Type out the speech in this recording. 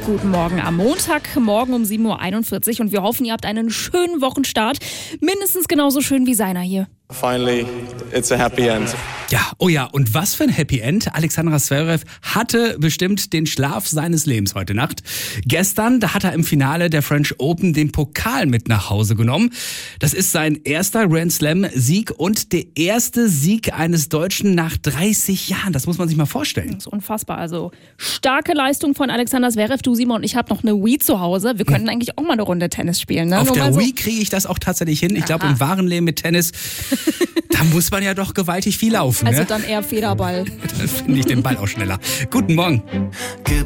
Guten Morgen am Montag, morgen um 7.41 Uhr und wir hoffen, ihr habt einen schönen Wochenstart. Mindestens genauso schön wie seiner hier. Finally, it's a happy end. Ja, oh ja, und was für ein Happy End. Alexander Zverev hatte bestimmt den Schlaf seines Lebens heute Nacht. Gestern, da hat er im Finale der French Open den Pokal mit nach Hause genommen. Das ist sein erster Grand Slam-Sieg und der erste Sieg eines Deutschen nach 30 Jahren. Das muss man sich mal vorstellen. Das ist unfassbar. Also starke Leistung von Alexander Zverev. Du, Simon, und ich habe noch eine Wii zu Hause. Wir könnten eigentlich auch mal eine Runde Tennis spielen. Ne? Auf der Wii kriege ich das auch tatsächlich hin. Ich glaube, im wahren Leben mit Tennis, da muss man ja doch gewaltig viel laufen. Also ne? dann eher Federball. Dann finde ich den Ball auch schneller. Guten Morgen.